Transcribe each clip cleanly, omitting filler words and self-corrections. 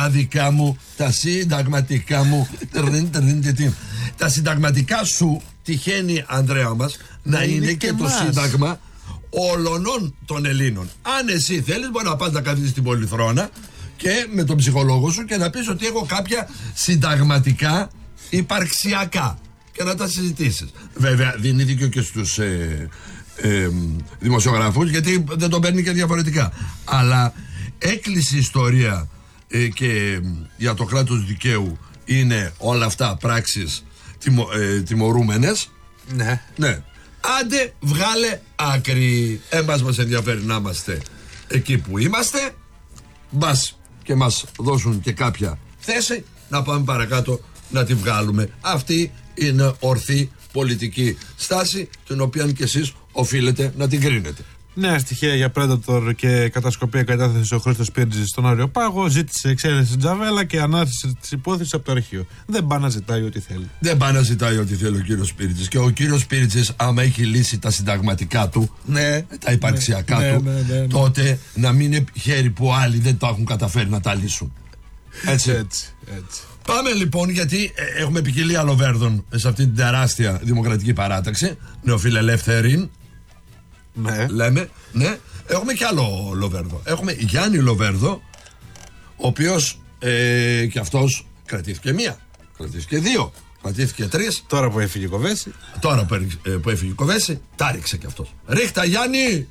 τα δικά μου, τα συνταγματικά μου. Τα συνταγματικά σου τυχαίνει, Ανδρέα μας, να είναι και το σύνταγμα όλων των Ελλήνων. Αν εσύ θέλεις, μπορεί να πας να καθίσεις στην Πολυθρόνα και με τον ψυχολόγο σου και να πεις ότι έχω κάποια συνταγματικά υπαρξιακά και να τα συζητήσεις. Βέβαια, δίνει δίκιο και στους δημοσιογράφους, γιατί δεν το παίρνει και διαφορετικά. Αλλά έκλεισε η ιστορία και για το κράτος δικαίου είναι όλα αυτά πράξεις τιμωρούμενες. Ναι. Άντε βγάλε άκρη. Εμάς μας ενδιαφέρει να είμαστε εκεί που είμαστε. Μπας και μας δώσουν και κάποια θέση, να πάμε παρακάτω να τη βγάλουμε. Αυτή είναι ορθή πολιτική στάση, την οποία και εσείς οφείλετε να την κρίνετε. Νέα στοιχεία για Predator και κατασκοπία κατάθεση ο Χρήστος Πίρτζης στον Αριοπάγο. Ζήτησε εξαίρεση Τζαβέλα και ανάθεση της υπόθεσης από το αρχείο. Δεν πάει να ζητάει ό,τι θέλει. Δεν πάει να ζητάει ό,τι θέλει ο κύριος Πίρτζης. Και ο κύριος Πίρτζης, άμα έχει λύσει τα συνταγματικά του, τα υπαρξιακά του, τότε να μην είναι χέρι που άλλοι δεν το έχουν καταφέρει να τα λύσουν. Έτσι. Πάμε λοιπόν, γιατί έχουμε ποικιλία λοβέρδων σε αυτή την τεράστια δημοκρατική παράταξη. Νεοφιλελεύθερη. Ναι. Λέμε, ναι. Έχουμε κι άλλο Λοβέρδο. Έχουμε Γιάννη Λοβέρδο, ο οποίος και αυτός κρατήθηκε μία, κρατήθηκε δύο, κρατήθηκε τρεις. Τώρα που έφυγε η Κοβέση. Τώρα που έφυγε η Κοβέση, τα ρίξε κι αυτός. Ρίχτα, Γιάννη!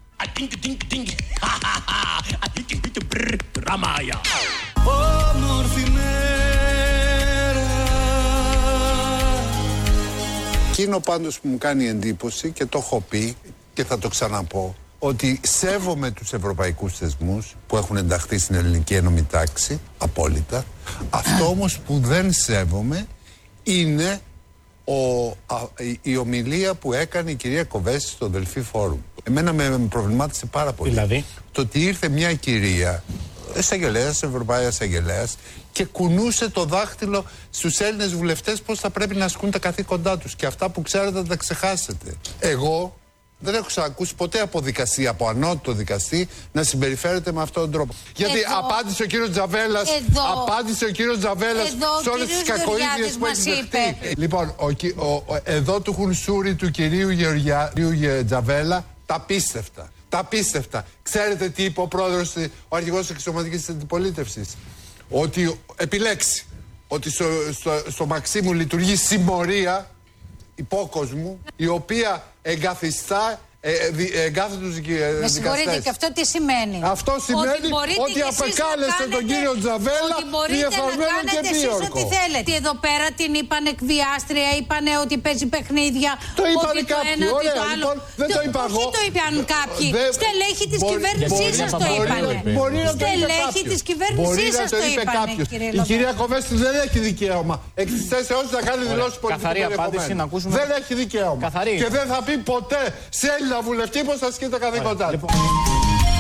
Εκείνο πάντως που μου κάνει εντύπωση και το έχω πει και θα το ξαναπώ, ότι σέβομαι τους ευρωπαϊκούς θεσμούς που έχουν ενταχθεί στην ελληνική ένωμη τάξη, απόλυτα. Αυτό όμως που δεν σέβομαι είναι η ομιλία που έκανε η κυρία Κοβέση στο Δελφή Φόρουμ. Εμένα με προβλημάτισε πάρα πολύ. Δηλαδή? Το ότι ήρθε μια κυρία, εισαγγελέας, Ευρωπαϊκής εισαγγελέας, και κουνούσε το δάχτυλο στους Έλληνες βουλευτές πώς θα πρέπει να ασκούν τα καθήκοντά τους. Και αυτά που ξέρετε θα τα ξεχάσετε. Εγώ δεν έχω ξανακούσει ποτέ από δικαστή, από ανώτατο δικαστή, να συμπεριφέρεται με αυτόν τον τρόπο. Γιατί απάντησε ο κύριος Τζαβέλας, σε όλες τις κακοήθειες που έχει δεχτεί. Λοιπόν, εδώ του χουνσούρι του κυρίου Τζαβέλα, τα πίστευτα. Τα πίστευτα. Ξέρετε τι είπε ο πρόεδρος, ο αρχηγός της εξωματικής αντιπολίτευσης? Ότι επιλέξει ότι στο Μαξίμου λειτουργεί συμμορία υπόκοσμου, η οποία εγκαθιστά τους δικαστές. Με συγχωρείτε, και αυτό τι σημαίνει? Αυτό σημαίνει ότι απεκάλεσε τον κύριο Τζαβέλα διεφθαρμένο και επίορκο. Ό,τι θέλετε. Εδώ πέρα την είπαν εκβιάστρια, είπανε ότι παίζει παιχνίδια. Το είπαν κάποιοι, ωραία, λοιπόν, δεν το είπα εγώ. Όχι το είπαν κάποιοι. Στελέχη της κυβέρνησής σας το είπανε. Στελέχη της κυβέρνησής σας το είπανε. Η κυρία Κοβέση δεν έχει δικαίωμα εκ της θέσεώς να κάνει δηλώσεις πολιτικού περιεχομένου. Δεν έχει δικαίωμα. Και δεν θα πει ποτέ σε Έλληνα βουλευτή πως θα ασκεί τα καθήκοντά του.